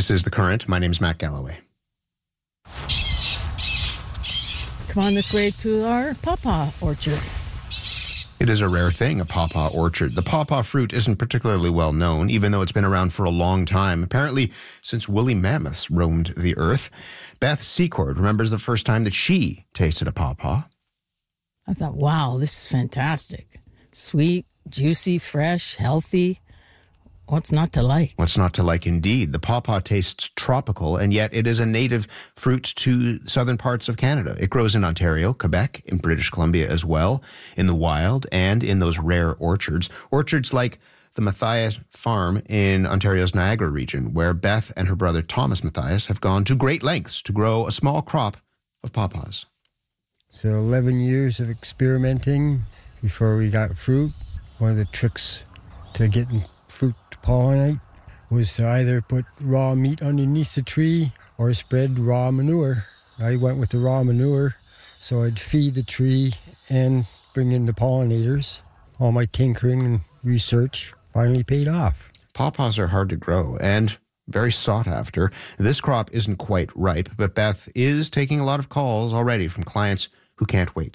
This is The Current. My name is Matt Galloway. Come on this way to our pawpaw orchard. It is a rare thing, a pawpaw orchard. The pawpaw fruit isn't particularly well known, even though it's been around for a long time, apparently since woolly mammoths roamed the earth. Beth Secord remembers the first time that she tasted a pawpaw. I thought, wow, this is fantastic. Sweet, juicy, fresh, healthy. What's not to like? What's not to like, indeed. The pawpaw tastes tropical, and yet it is a native fruit to southern parts of Canada. It grows in Ontario, Quebec, in British Columbia as well, in the wild, and in those rare orchards. Orchards like the Matthias Farm in Ontario's Niagara region, where Beth and her brother Thomas Matthias have gone to great lengths to grow a small crop of pawpaws. So 11 years of experimenting before we got fruit. One of the tricks to getting fruit to pollinate was to either put raw meat underneath the tree or spread raw manure. I went with the raw manure, so I'd feed the tree and bring in the pollinators. All my tinkering and research finally paid off. Pawpaws are hard to grow and very sought after. This crop isn't quite ripe, but Beth is taking a lot of calls already from clients who can't wait.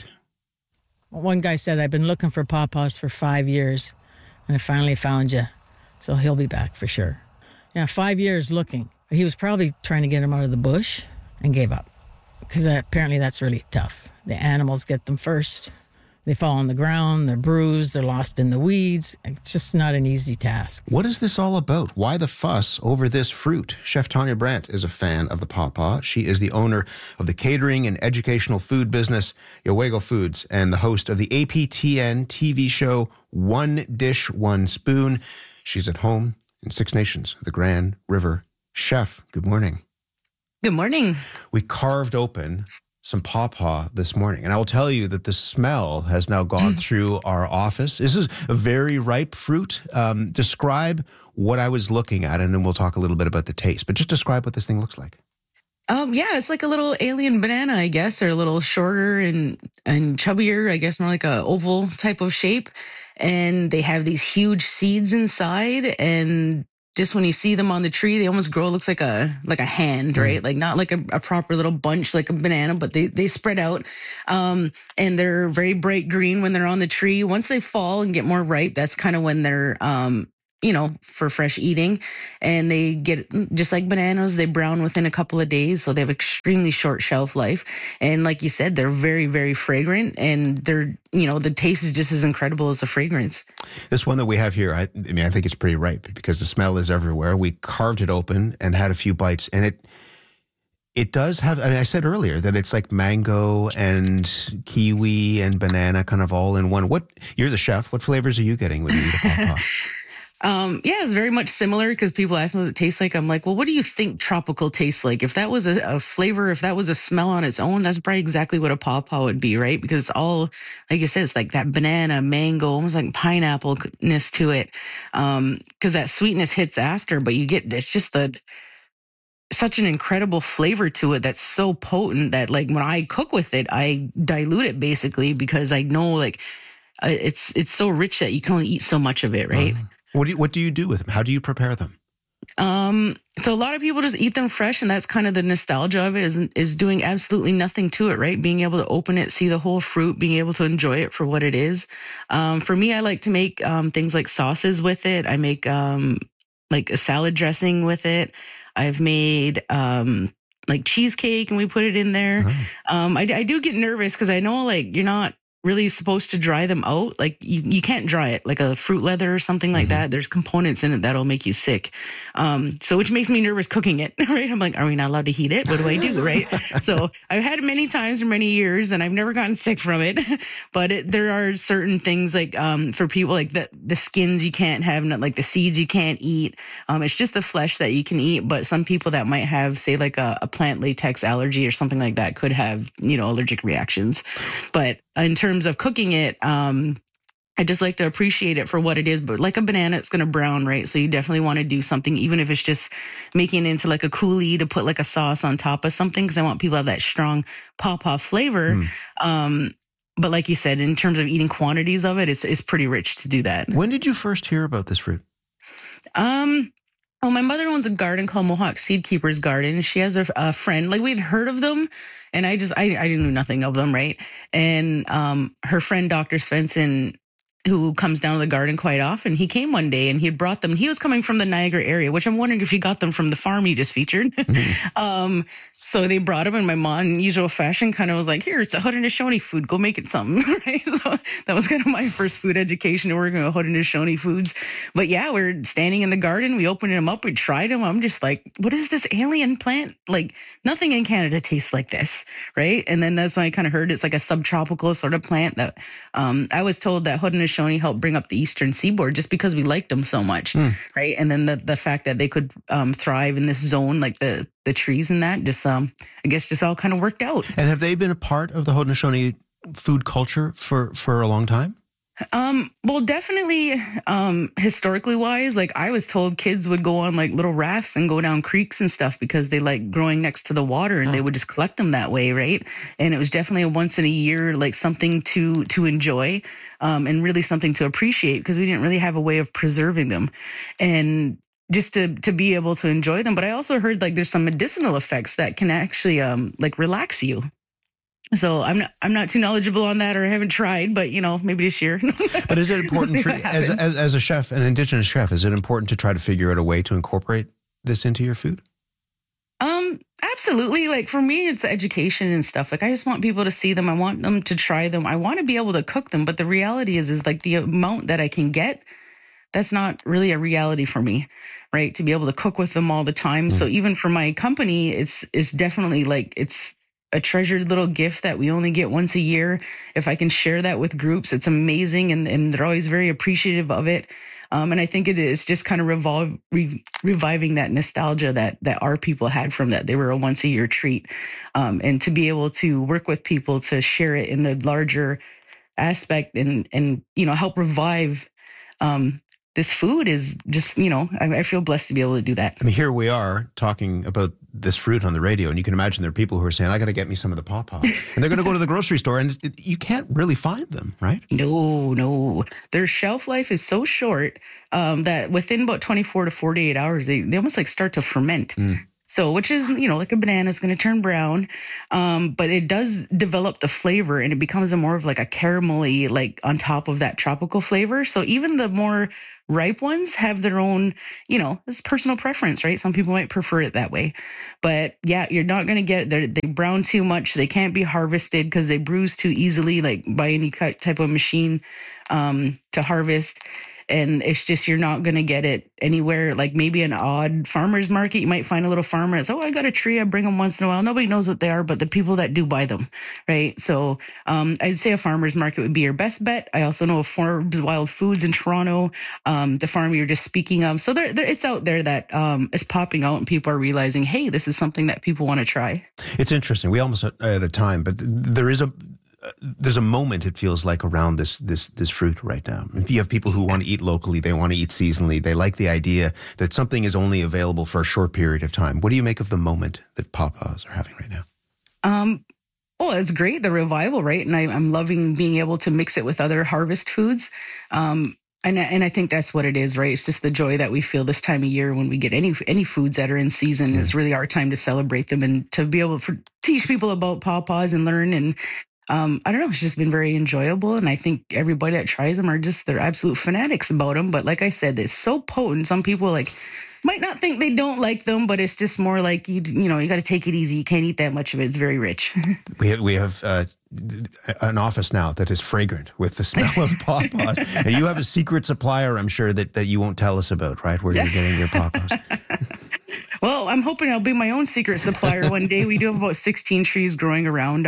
One guy said, I've been looking for pawpaws for 5 years, and I finally found you. So he'll be back for sure. Yeah, 5 years looking. He was probably trying to get them out of the bush and gave up, because apparently that's really tough. The animals get them first. They fall on the ground, they're bruised, they're lost in the weeds. It's just not an easy task. What is this all about? Why the fuss over this fruit? Chef Tanya Brandt is a fan of the pawpaw. She is the owner of the catering and educational food business, Yowego Foods, and the host of the APTN TV show, One Dish, One Spoon. She's at home in Six Nations, the Grand River. Chef, good morning. Good morning. We carved open some pawpaw this morning, and I will tell you that the smell has now gone through our office. This is a very ripe fruit. Describe what I was looking at, and then we'll talk a little bit about the taste, but just describe what this thing looks like. Yeah, it's like a little alien banana, I guess. They're a little shorter and chubbier, I guess, more like a oval type of shape. And they have these huge seeds inside, and just when you see them on the tree, they almost grow, looks like a hand, right? Like not like a proper little bunch like a banana, but they spread out. And they're very bright green when they're on the tree. Once they fall and get more ripe, that's kind of when they're for fresh eating. And they get, just like bananas, they brown within a couple of days. So they have extremely short shelf life. And like you said, they're very, very fragrant, and they're, the taste is just as incredible as the fragrance. This one that we have here, I think it's pretty ripe because the smell is everywhere. We carved it open and had a few bites, and it does have, I said earlier that it's like mango and kiwi and banana kind of all in one. You're the chef. What flavors are you getting when you eat a pawpaw? It's very much similar, because people ask me what it tastes like. I'm like, well, what do you think tropical tastes like? If that was a flavor, if that was a smell on its own, that's probably exactly what a pawpaw would be, right? Because it's all, like you said, it's like that banana, mango, almost like pineapple-ness to it. Because that sweetness hits after, but it's just such an incredible flavor to it that's so potent that, like, when I cook with it, I dilute it basically, because I know, like, it's so rich that you can only eat so much of it, right? What do you do with them? How do you prepare them? So a lot of people just eat them fresh, and that's kind of the nostalgia of it, is doing absolutely nothing to it, right? Being able to open it, see the whole fruit, being able to enjoy it for what it is. For me, I like to make things like sauces with it. I make like a salad dressing with it. I've made like cheesecake, and we put it in there. Oh. I do get nervous because I know, like, you're not really supposed to dry them out. Like you can't dry it like a fruit leather or something like that. There's components in it that'll make you sick. So which makes me nervous cooking it, right? I'm like, are we not allowed to heat it? What do I do, right? So I've had it many times for many years, and I've never gotten sick from it. But there are certain things like for people, like the skins you can't have, like the seeds you can't eat. It's just the flesh that you can eat. But some people that might have, say, like a plant latex allergy or something like that could have, allergic reactions. But in terms of cooking it, I just like to appreciate it for what it is. But like a banana, it's going to brown, right? So you definitely want to do something, even if it's just making it into like a coulis to put like a sauce on top of something, because I want people to have that strong pawpaw flavor. But like you said, in terms of eating quantities of it, it's pretty rich to do that. When did you first hear about this fruit? Well, my mother owns a garden called Mohawk Seed Keeper's Garden. She has a friend, like we'd heard of them, and I didn't know nothing of them, right? And her friend, Dr. Svensson, who comes down to the garden quite often, he came one day and he had brought them. He was coming from the Niagara area, which I'm wondering if he got them from the farm you just featured. So they brought them, and my mom, in usual fashion, kind of was like, here, it's a Haudenosaunee food. Go make it something, right? So that was kind of my first food education, working with Haudenosaunee foods. But yeah, we're standing in the garden. We opened them up. We tried them. I'm just like, what is this alien plant? Like, nothing in Canada tastes like this, right? And then that's when I kind of heard it's like a subtropical sort of plant that I was told that Haudenosaunee helped bring up the eastern seaboard just because we liked them so much, right? And then the fact that they could thrive in this zone, like the trees and that, just I guess just all kind of worked out. And have they been a part of the Haudenosaunee food culture for a long time? Well, definitely, historically wise, like I was told kids would go on like little rafts and go down creeks and stuff because they like growing next to the water, and they would just collect them that way, right? And it was definitely a once in a year, like something to enjoy, and really something to appreciate, because we didn't really have a way of preserving them. And just to be able to enjoy them. But I also heard like there's some medicinal effects that can actually like relax you. So I'm not too knowledgeable on that, or I haven't tried, but maybe this year. But is it important for as a chef, an Indigenous chef, is it important to try to figure out a way to incorporate this into your food? Absolutely. Like for me, it's education and stuff. Like I just want people to see them. I want them to try them. I want to be able to cook them. But the reality is like the amount that I can get, that's not really a reality for me, right? To be able to cook with them all the time. So even for my company, it's definitely like it's a treasured little gift that we only get once a year. If I can share that with groups, it's amazing, and they're always very appreciative of it. And I think it is just kind of reviving that nostalgia that our people had from that. They were a once a year treat, and to be able to work with people to share it in a larger aspect and help revive this food is just, I feel blessed to be able to do that. I mean, here we are talking about this fruit on the radio, and you can imagine there are people who are saying, I got to get me some of the pawpaw. And they're going to go to the grocery store, and you can't really find them, right? No. Their shelf life is so short that within about 24 to 48 hours, they almost like start to ferment. So, which is, like a banana is going to turn brown, but it does develop the flavor, and it becomes more of like a caramelly, like on top of that tropical flavor. So even the more ripe ones have their own, it's personal preference, right? Some people might prefer it that way, but yeah, you're not going to get it. They brown too much. They can't be harvested because they bruise too easily, like by any type of machine to harvest. And it's just, you're not going to get it anywhere. Like maybe an odd farmer's market, you might find a little farmer that's, I got a tree, I bring them once in a while. Nobody knows what they are, but the people that do buy them, right? So I'd say a farmer's market would be your best bet. I also know of Forbes Wild Foods in Toronto, the farm you're just speaking of. So it's out there that is popping out, and people are realizing, hey, this is something that people want to try. It's interesting. We almost out of time, but there's a moment, it feels like, around this fruit right now. You have people who want to eat locally, they want to eat seasonally, they like the idea that something is only available for a short period of time. What do you make of the moment that pawpaws are having right now? Well, it's great, the revival, right? And I'm loving being able to mix it with other harvest foods. And I think that's what it is, right? It's just the joy that we feel this time of year when we get any foods that are in season. Is really our time to celebrate them and to be able to teach people about pawpaws and learn. And I don't know, it's just been very enjoyable. And I think everybody that tries them they're absolute fanatics about them. But like I said, it's so potent. Some people might not think they don't like them, but it's just more like, you got to take it easy. You can't eat that much of it. It's very rich. We have an office now that is fragrant with the smell of pawpaws. And you have a secret supplier, I'm sure, that you won't tell us about, right? Where you're getting your pawpaws. Well, I'm hoping I'll be my own secret supplier one day. We do have about 16 trees growing around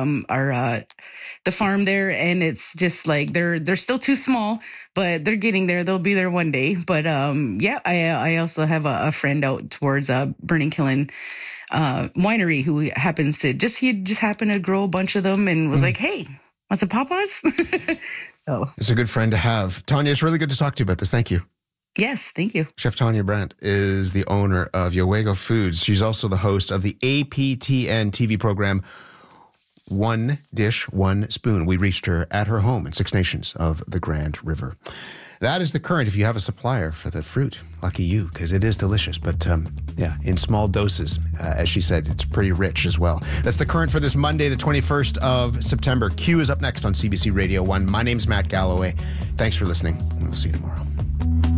the farm there, and it's just like they're still too small, but they're getting there. They'll be there one day. But I also have a friend out towards Burning Kiln winery who happens to just happened to grow a bunch of them and was like, hey, want some pawpaws? So it's a good friend to have. Tanya, it's really good to talk to you about this. Thank you. Yes, thank you. Chef Tanya Brandt is the owner of Yowego Foods. She's also the host of the APTN TV program, One Dish, One Spoon. We reached her at her home in Six Nations of the Grand River. that is the current if you have a supplier for the fruit. Lucky you, because it is delicious. But yeah, in small doses, as she said, it's pretty rich as well. That's the current for this Monday, the 21st of September. Q is up next on CBC Radio 1. My name's Matt Galloway. Thanks for listening. We'll see you tomorrow.